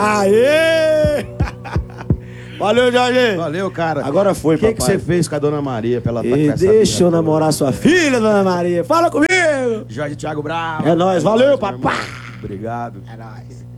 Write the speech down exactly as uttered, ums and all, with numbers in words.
Aê! Valeu, Jorge. Valeu, cara. Agora foi, papai. O que você fez com a Dona Maria pra ela e deixa eu namorar sua filha, Dona Maria. Fala comigo. Jorge Thiago Bravo. É nóis. Valeu, papai. Obrigado. É nóis.